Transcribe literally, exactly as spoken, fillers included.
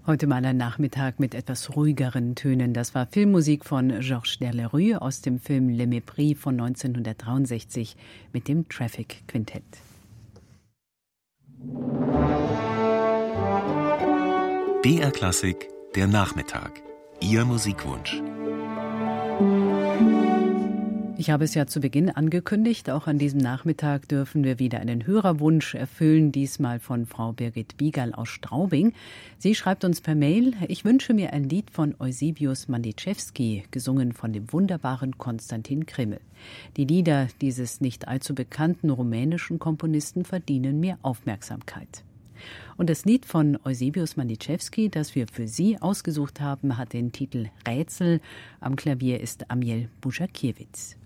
Heute mal ein Nachmittag mit etwas ruhigeren Tönen. Das war Filmmusik von Georges Delerue aus dem Film Le Mépris von neunzehnhundertdreiundsechzig mit dem Traffic Quintett. B R Klassik, der Nachmittag. Ihr Musikwunsch. Ich habe es ja zu Beginn angekündigt, auch an diesem Nachmittag dürfen wir wieder einen Hörerwunsch erfüllen, diesmal von Frau Birgit Biegerl aus Straubing. Sie schreibt uns per Mail: Ich wünsche mir ein Lied von Eusebius Maniszewski, gesungen von dem wunderbaren Konstantin Krimmel. Die Lieder dieses nicht allzu bekannten rumänischen Komponisten verdienen mir Aufmerksamkeit. Und das Lied von Eusebius Maniszewski, das wir für Sie ausgesucht haben, hat den Titel Rätsel. Am Klavier ist Amiel Bujakiewicz.